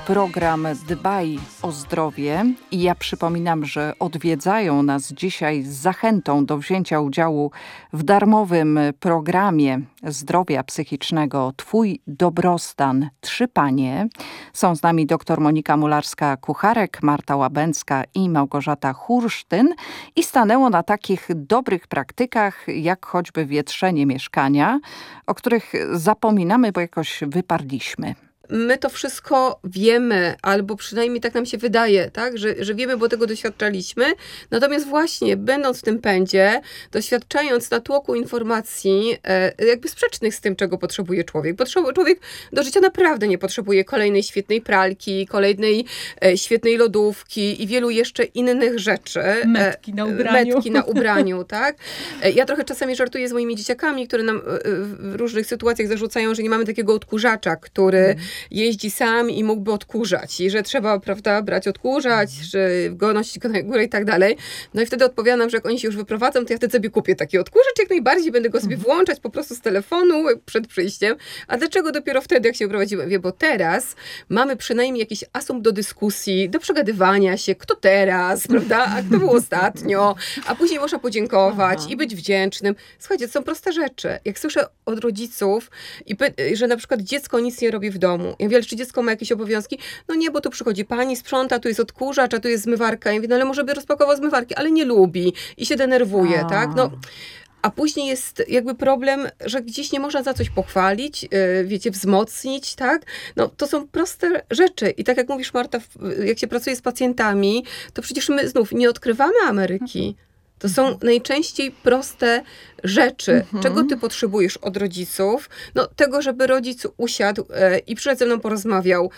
program Dbaj o zdrowie i ja przypominam, że odwiedzają nas dzisiaj z zachętą do wzięcia udziału w darmowym programie zdrowia psychicznego Twój dobrostan 3 panie. Są z nami dr Monika Mularska-Kucharek, Marta Łabęcka i Małgorzata Hursztyn i stanęło na takich dobrych praktykach, jak choćby wietrzenie mieszkania, o których zapominamy, bo jakoś wyparliśmy. My to wszystko wiemy, albo przynajmniej tak nam się wydaje, tak? Że wiemy, bo tego doświadczaliśmy. Natomiast właśnie, będąc w tym pędzie, doświadczając natłoku informacji, jakby sprzecznych z tym, czego potrzebuje człowiek. Bo człowiek do życia naprawdę nie potrzebuje kolejnej świetnej pralki, kolejnej świetnej lodówki i wielu jeszcze innych rzeczy. Metki na ubraniu, tak? Ja trochę czasami żartuję z moimi dzieciakami, które nam w różnych sytuacjach zarzucają, że nie mamy takiego odkurzacza, który jeździ sam i mógłby odkurzać i że trzeba, prawda, brać odkurzacz, że nosić go na górę i tak dalej. No i wtedy odpowiadam, że jak oni się już wyprowadzą, to ja wtedy sobie kupię taki odkurzacz, jak najbardziej będę go sobie włączać po prostu z telefonu przed przyjściem. A dlaczego dopiero wtedy, jak się wyprowadziłem? Wie, bo teraz mamy przynajmniej jakiś asumpt do dyskusji, do przegadywania się, kto teraz, prawda, a kto był ostatnio, a później można podziękować i być wdzięcznym. Słuchajcie, to są proste rzeczy. Jak słyszę od rodziców, że na przykład dziecko nic nie robi w domu. Ja mówię, czy dziecko ma jakieś obowiązki? No nie, bo tu przychodzi pani, sprząta, tu jest odkurzacz, a tu jest zmywarka. Ja mówię, no ale może by rozpakował zmywarki, ale nie lubi i się denerwuje, tak? No, a później jest jakby problem, że gdzieś nie można za coś pochwalić, wiecie, wzmocnić, tak? No to są proste rzeczy. I tak jak mówisz, Marta, jak się pracuje z pacjentami, to przecież my znów nie odkrywamy Ameryki. To są najczęściej proste rzeczy. Czego ty potrzebujesz od rodziców? No tego, żeby rodzic usiadł i przyszedł ze mną porozmawiał.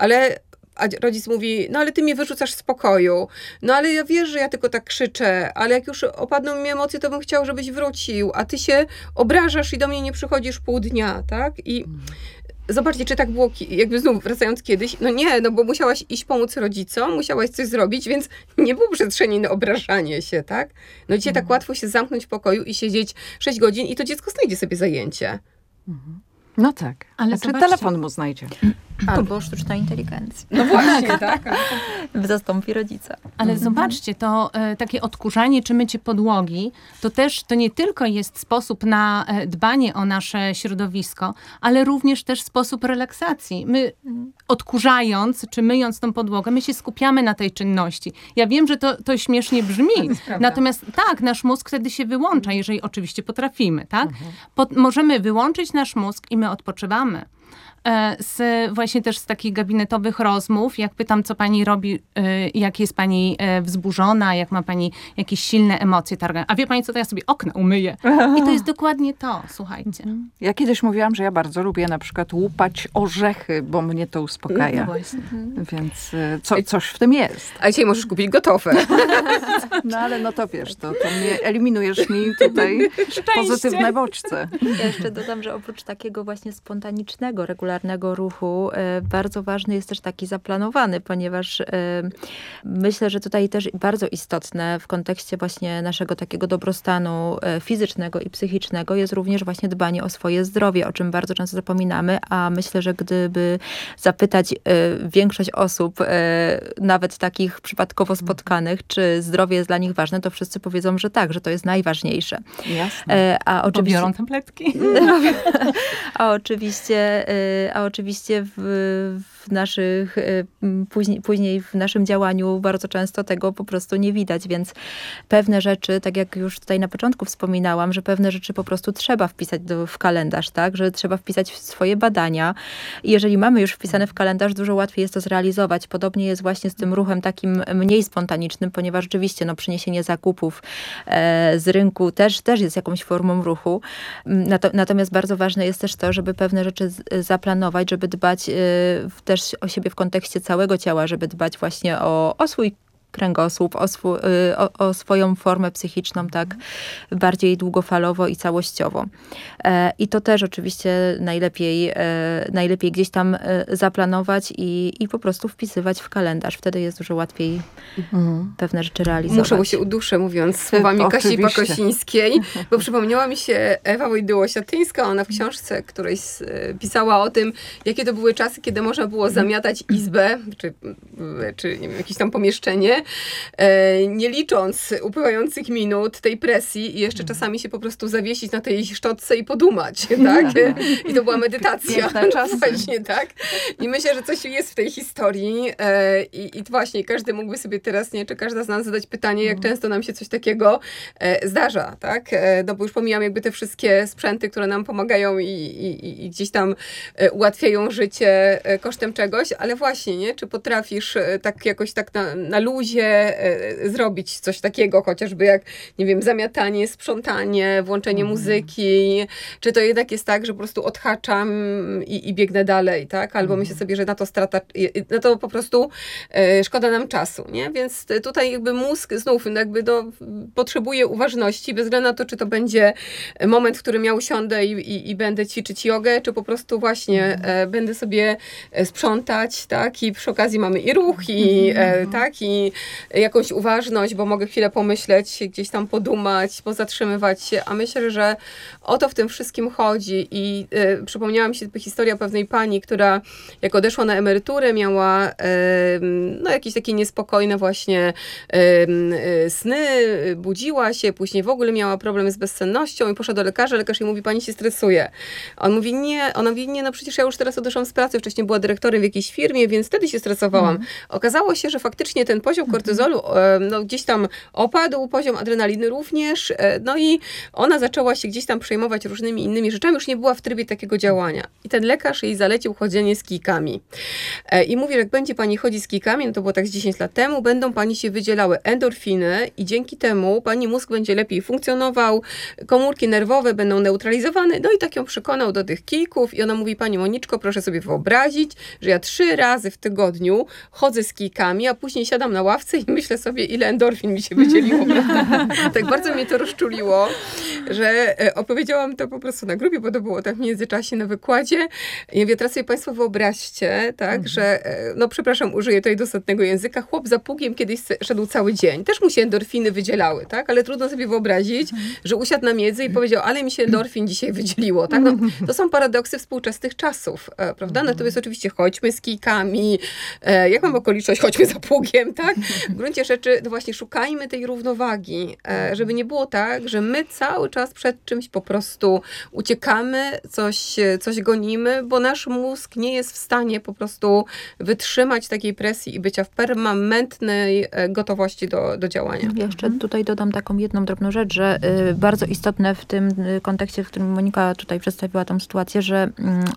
A rodzic mówi, no ale ty mnie wyrzucasz z pokoju. No ale ja wiesz, że ja tylko tak krzyczę, ale jak już opadną mi emocje, to bym chciał, żebyś wrócił. A ty się obrażasz i do mnie nie przychodzisz pół dnia, tak? I zobaczcie, czy tak było, jakby znów wracając kiedyś, no nie, no bo musiałaś iść pomóc rodzicom, musiałaś coś zrobić, więc nie było przestrzeni na obrażanie się, tak? No dzisiaj tak łatwo się zamknąć w pokoju i siedzieć 6 godzin i to dziecko znajdzie sobie zajęcie. No tak, ale czy telefon mu znajdzie? Albo sztuczna inteligencja. No właśnie, tak. Zastąpi rodzica. Ale zobaczcie, to takie odkurzanie czy mycie podłogi, to nie tylko jest sposób na dbanie o nasze środowisko, ale również też sposób relaksacji. My odkurzając czy myjąc tą podłogę, my się skupiamy na tej czynności. Ja wiem, że to śmiesznie brzmi. Natomiast tak, nasz mózg wtedy się wyłącza, jeżeli oczywiście potrafimy, tak? Możemy wyłączyć nasz mózg i my odpoczywamy. Właśnie też z takich gabinetowych rozmów, jak pytam, co pani robi, jak jest pani wzburzona, jak ma pani jakieś silne emocje, a wie pani co, to ja sobie okna umyję. I to jest dokładnie to, słuchajcie. Ja kiedyś mówiłam, że ja bardzo lubię na przykład łupać orzechy, bo mnie to uspokaja. Więc coś w tym jest. A dzisiaj możesz kupić gotowe. No ale no to wiesz, to mnie eliminujesz mi tutaj pozytywne bodźce. Ja jeszcze dodam, że oprócz takiego właśnie spontanicznego, regularnego ruchu, bardzo ważny jest też taki zaplanowany, ponieważ myślę, że tutaj też bardzo istotne w kontekście właśnie naszego takiego dobrostanu fizycznego i psychicznego jest również właśnie dbanie o swoje zdrowie, o czym bardzo często zapominamy, a myślę, że gdyby zapytać większość osób, nawet takich przypadkowo spotkanych, czy zdrowie jest dla nich ważne, to wszyscy powiedzą, że tak, że to jest najważniejsze. Jasne. A oczywiście biorą tabletki. A oczywiście w naszych, później w naszym działaniu bardzo często tego po prostu nie widać, więc pewne rzeczy, tak jak już tutaj na początku wspominałam, że pewne rzeczy po prostu trzeba wpisać w kalendarz, tak, że trzeba wpisać w swoje badania i jeżeli mamy już wpisane w kalendarz, dużo łatwiej jest to zrealizować. Podobnie jest właśnie z tym ruchem takim mniej spontanicznym, ponieważ rzeczywiście przyniesienie zakupów z rynku też jest jakąś formą ruchu. Natomiast bardzo ważne jest też to, żeby pewne rzeczy zaplanować, żeby dbać też o siebie w kontekście całego ciała, żeby dbać właśnie o swój kręgosłup, o swoją formę psychiczną tak bardziej długofalowo i całościowo. I to też oczywiście najlepiej gdzieś tam zaplanować i po prostu wpisywać w kalendarz. Wtedy jest dużo łatwiej pewne rzeczy realizować. Muszę się uduszę, mówiąc słowami Kasi Pakosińskiej, bo przypomniała mi się Ewa Wojdyło-Siatyńska. Ona w książce którejś pisała o tym, jakie to były czasy, kiedy można było zamiatać izbę, czy nie wiem, jakieś tam pomieszczenie, nie licząc upływających minut, tej presji i jeszcze czasami się po prostu zawiesić na tej szczotce i podumać, tak? I to była medytacja. Właśnie, tak? I myślę, że coś jest w tej historii i właśnie każdy mógłby sobie teraz, czy każda z nas zadać pytanie, jak często nam się coś takiego zdarza, tak? No bo już pomijam jakby te wszystkie sprzęty, które nam pomagają i gdzieś tam ułatwiają życie kosztem czegoś, ale właśnie, nie? Czy potrafisz tak jakoś tak na luzie zrobić coś takiego, chociażby jak, nie wiem, zamiatanie, sprzątanie, włączenie muzyki, czy to jednak jest tak, że po prostu odhaczam i biegnę dalej, tak? Albo myślę sobie, że na to po prostu szkoda nam czasu, nie? Więc tutaj jakby mózg znów jakby potrzebuje uważności, bez względu na to, czy to będzie moment, w którym ja usiądę i będę ćwiczyć jogę, czy po prostu właśnie będę sobie sprzątać, tak? I przy okazji mamy i ruch, tak? I jakąś uważność, bo mogę chwilę pomyśleć, gdzieś tam podumać, pozatrzymywać się, a myślę, że o to w tym wszystkim chodzi i przypomniała mi się historia pewnej pani, która jak odeszła na emeryturę, miała jakieś takie niespokojne właśnie sny, budziła się, później w ogóle miała problem z bezsennością i poszła do lekarza, lekarz jej mówi, pani się stresuje. Ona mówi, nie, no przecież ja już teraz odeszłam z pracy, wcześniej była dyrektorem w jakiejś firmie, więc wtedy się stresowałam. Okazało się, że faktycznie ten poziom kortyzolu gdzieś tam opadł, poziom adrenaliny również, no i ona zaczęła się gdzieś tam przejmować różnymi innymi rzeczami, już nie była w trybie takiego działania. I ten lekarz jej zalecił chodzenie z kijkami. I mówi, że jak będzie pani chodzić z kijkami, no to było tak z 10 lat temu, będą pani się wydzielały endorfiny i dzięki temu pani mózg będzie lepiej funkcjonował, komórki nerwowe będą neutralizowane, no i tak ją przekonał do tych kijków i ona mówi, pani Moniczko, proszę sobie wyobrazić, że ja 3 razy w tygodniu chodzę z kijkami, a później siadam na ławce i myślę sobie, ile endorfin mi się wydzieliło. Tak bardzo mnie to rozczuliło, że opowiedziałam to po prostu na grupie, bo to było tak w międzyczasie na wykładzie. Ja mówię, teraz sobie państwo wyobraźcie, tak, że, no przepraszam, użyję tutaj dostatnego języka, chłop za pługiem kiedyś szedł cały dzień. Też mu się endorfiny wydzielały, tak, ale trudno sobie wyobrazić, że usiadł na miedzy i powiedział, ale mi się endorfin dzisiaj wydzieliło, tak. No, to są paradoksy współczesnych czasów, prawda? Natomiast oczywiście chodźmy z kijkami, jak mam okoliczność, chodźmy za pługiem, tak. W gruncie rzeczy, no właśnie szukajmy tej równowagi, żeby nie było tak, że my cały czas przed czymś po prostu uciekamy, coś gonimy, bo nasz mózg nie jest w stanie po prostu wytrzymać takiej presji i bycia w permanentnej gotowości do działania. Ja jeszcze tutaj dodam taką jedną drobną rzecz, że bardzo istotne w tym kontekście, w którym Monika tutaj przedstawiła tą sytuację, że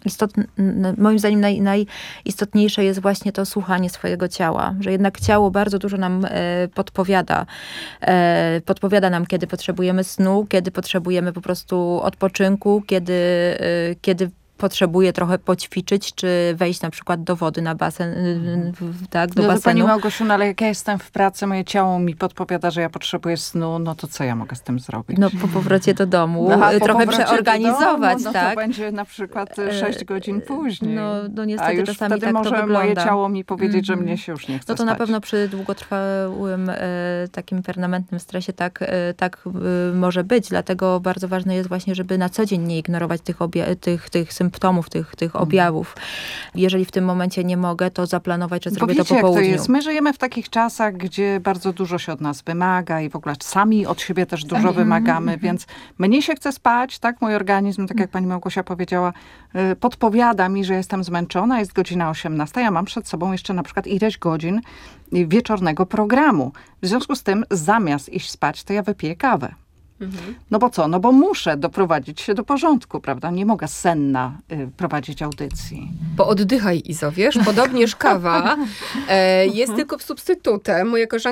moim zdaniem najistotniejsze jest właśnie to słuchanie swojego ciała, że jednak ciało bardzo dużo nam podpowiada. Podpowiada nam, kiedy potrzebujemy snu, kiedy potrzebujemy po prostu odpoczynku, kiedy potrzebuje trochę poćwiczyć, czy wejść na przykład do wody na basen, tak, do basenu. Pani Małgosiu, no ale jak ja jestem w pracy, moje ciało mi podpowiada, że ja potrzebuję snu, no to co ja mogę z tym zrobić? No po powrocie do domu trochę przeorganizować, domu, tak? To będzie na przykład 6 godzin później. No niestety a już czasami wtedy tak może to wygląda. moje ciało mi powiedzieć, że mnie się już nie chce No to spać. na pewno przy długotrwałym takim permanentnym stresie tak może być, dlatego bardzo ważne jest właśnie, żeby na co dzień nie ignorować tych symptomów, tych objawów. Jeżeli w tym momencie nie mogę, to zaplanować, że zrobię to po południu. Jak to jest? My żyjemy w takich czasach, gdzie bardzo dużo się od nas wymaga i w ogóle sami od siebie też dużo wymagamy, więc mnie się chce spać, tak? Mój organizm, tak jak pani Małgosia powiedziała, podpowiada mi, że jestem zmęczona, jest godzina 18, ja mam przed sobą jeszcze na przykład ileś godzin wieczornego programu. W związku z tym, zamiast iść spać, to ja wypiję kawę. No bo co? No bo muszę doprowadzić się do porządku, prawda? Nie mogę senna prowadzić audycji. Bo oddychaj, Izo, wiesz? Podobnież kawa jest tylko substytutem. Moja koleżanka